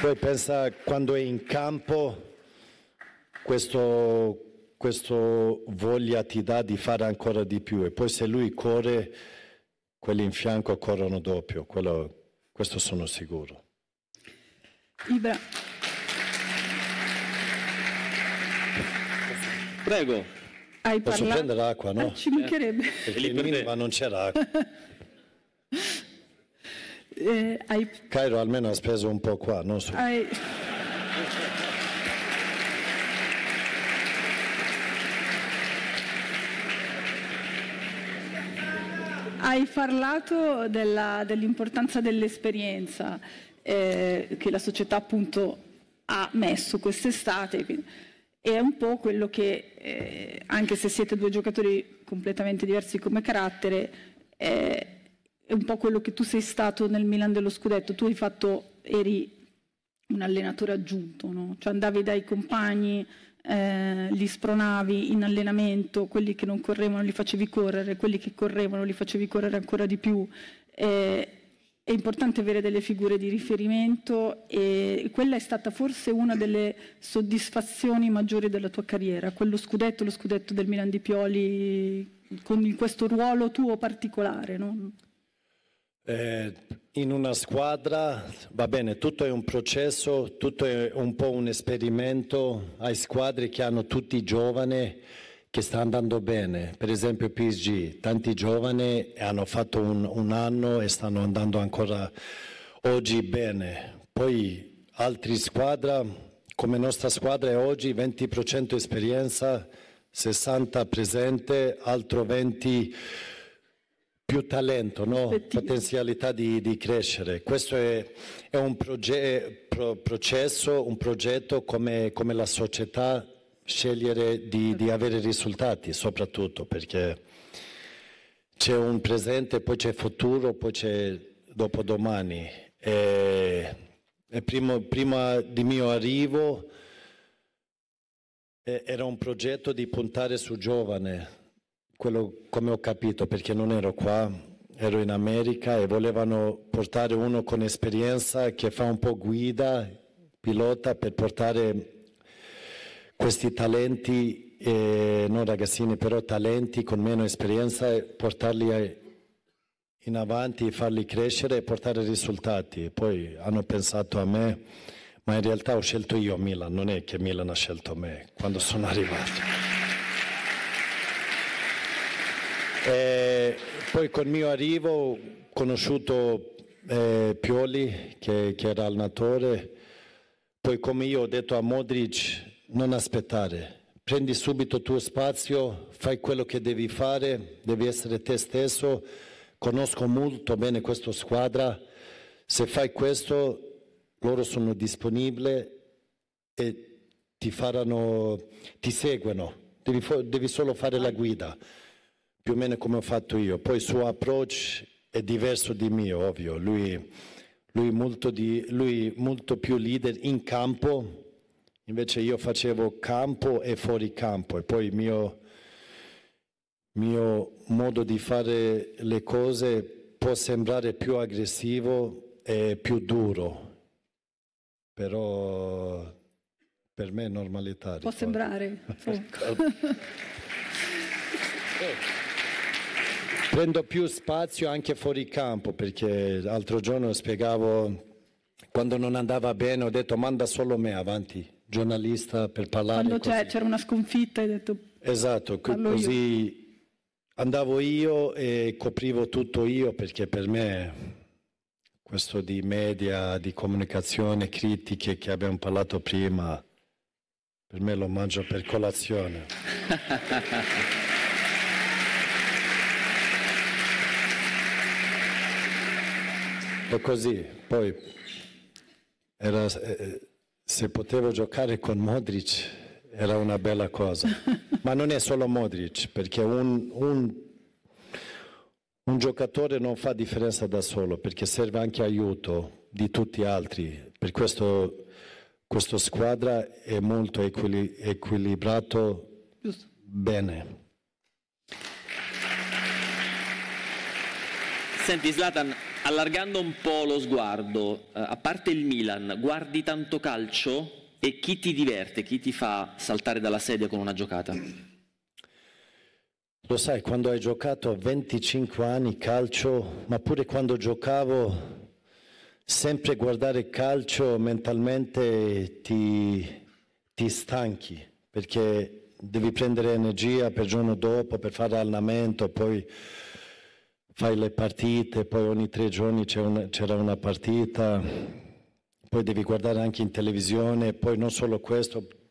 Poi pensa quando è in campo, questo voglia ti dà di fare ancora di più, e poi se lui corre, quelli in fianco corrono doppio, questo sono sicuro. Ibra. Prego. Posso prendere acqua, no? Ci mancherebbe. Perché in Minima non c'era acqua. Cairo almeno ha speso un po' qua, non so. Hai parlato dell'importanza dell'esperienza che la società appunto ha messo quest'estate. È un po' quello che, anche se siete due giocatori completamente diversi come carattere, è un po' quello che tu sei stato nel Milan dello scudetto. Tu eri un allenatore aggiunto, no? Cioè andavi dai compagni, li spronavi in allenamento, quelli che non correvano li facevi correre, quelli che correvano li facevi correre ancora di più. È importante avere delle figure di riferimento, e quella è stata forse una delle soddisfazioni maggiori della tua carriera, lo scudetto del Milan di Pioli, con questo ruolo tuo particolare, no? In una squadra, va bene, tutto è un processo, tutto è un po' un esperimento. Hai squadre che hanno tutti giovani che sta andando bene, per esempio PSG, tanti giovani hanno fatto un anno e stanno andando ancora oggi bene. Poi altre squadre, come nostra squadra è oggi, 20% esperienza, 60 presente, altro 20 più talento, no? Potenzialità di crescere. Questo è un processo, un progetto come la società, scegliere di avere risultati, soprattutto perché c'è un presente, poi c'è futuro, poi c'è dopodomani. E prima di mio arrivo era un progetto di puntare su giovane, quello come ho capito, perché non ero qua, ero in America e volevano portare uno con esperienza che fa un po' guida, pilota, per portare questi talenti, non ragazzini, però talenti con meno esperienza, portarli in avanti, farli crescere e portare risultati. Poi hanno pensato a me, ma in realtà ho scelto io Milan, non è che Milan ha scelto me quando sono arrivato. Poi col mio arrivo ho conosciuto Pioli, che era allenatore. Poi come io ho detto a Modric, non aspettare, prendi subito il tuo spazio, fai quello che devi fare, devi essere te stesso. Conosco molto bene questa squadra, se fai questo loro sono disponibili e ti seguono, devi solo fare la guida, più o meno come ho fatto io. Poi il suo approccio è diverso di mio, ovvio, lui molto più leader in campo. Invece io facevo campo e fuori campo, e poi il mio modo di fare le cose può sembrare più aggressivo e più duro, però per me è normalità. Può sembrare. Prendo più spazio anche fuori campo, perché l'altro giorno spiegavo, quando non andava bene ho detto manda solo me avanti, giornalista, per parlare. Quando c'era una sconfitta hai detto esatto, così andavo io e coprivo tutto io, perché per me questo di media, di comunicazione, critiche che abbiamo parlato prima, per me lo mangio per colazione. E così, poi se potevo giocare con Modric era una bella cosa, ma non è solo Modric, perché un giocatore non fa differenza da solo, perché serve anche aiuto di tutti gli altri. Per questo questa squadra è molto equilibrato. Giusto. Bene. Senti Zlatan, Allargando un po' lo sguardo, a parte il Milan, guardi tanto calcio e chi ti diverte, chi ti fa saltare dalla sedia con una giocata? Lo sai, quando hai giocato a 25 anni calcio, ma pure quando giocavo, sempre guardare calcio mentalmente ti stanchi, perché devi prendere energia per il giorno dopo, per fare allenamento, poi fai le partite, poi ogni 3 giorni c'era una partita, poi devi guardare anche in televisione, poi non solo questo,